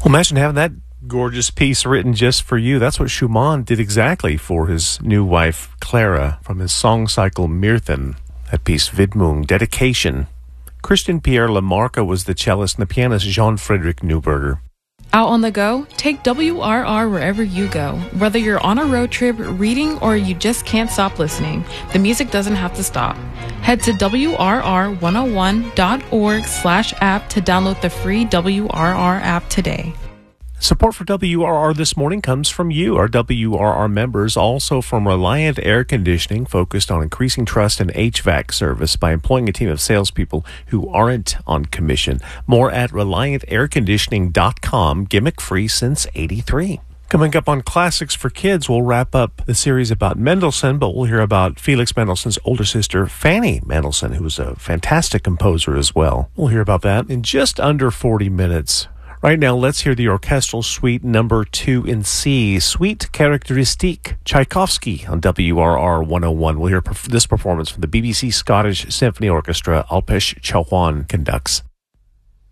Well, imagine having that gorgeous piece written just for you. That's what Schumann did exactly for his new wife, Clara, from his song cycle Myrthen. That piece, Widmung, dedication. Christian Pierre Lamarca was the cellist and the pianist Jean-Frédéric Neuberger. Out on the go? Take WRR wherever you go. Whether you're on a road trip, reading, or you just can't stop listening, the music doesn't have to stop. Head to WRR101.org/app to download the free WRR app today. Support for WRR this morning comes from you, our WRR members, also from Reliant Air Conditioning, focused on increasing trust in HVAC service by employing a team of salespeople who aren't on commission. More at ReliantAirConditioning.com, gimmick-free since '83. Coming up on Classics for Kids, we'll wrap up the series about Mendelssohn, but we'll hear about Felix Mendelssohn's older sister, Fanny Mendelssohn, who was a fantastic composer as well. We'll hear about that in just under 40 minutes. Right now, let's hear the orchestral suite number 2 in C, Suite Charakteristique, Tchaikovsky on WRR 101. We'll hear this performance from the BBC Scottish Symphony Orchestra. Alpesh Chauhan conducts.